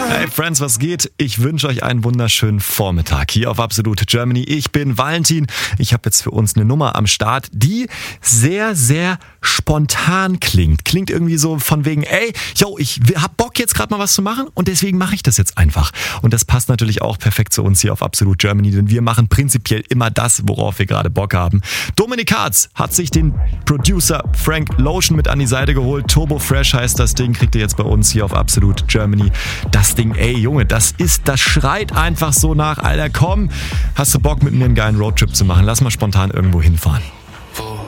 Hey Friends, was geht? Ich wünsche euch einen wunderschönen Vormittag hier auf Absolute Germany. Ich bin Valentin. Ich habe jetzt für uns eine Nummer am Start, die sehr, sehr spontan klingt. Klingt irgendwie so von wegen, ich hab Bock jetzt gerade mal was zu machen und deswegen mache ich das jetzt einfach. Und das passt natürlich auch perfekt zu uns hier auf Absolute Germany, denn wir machen prinzipiell immer das, worauf wir gerade Bock haben. Dominik Hartz hat sich den Producer Frank Lotion mit an die Seite geholt. Turbo Fresh heißt das Ding, kriegt ihr jetzt bei uns hier auf Absolute Germany. Das Ding, Junge, das schreit einfach so nach, Alter, komm, hast du Bock mit mir einen geilen Roadtrip zu machen? Lass mal spontan irgendwo hinfahren.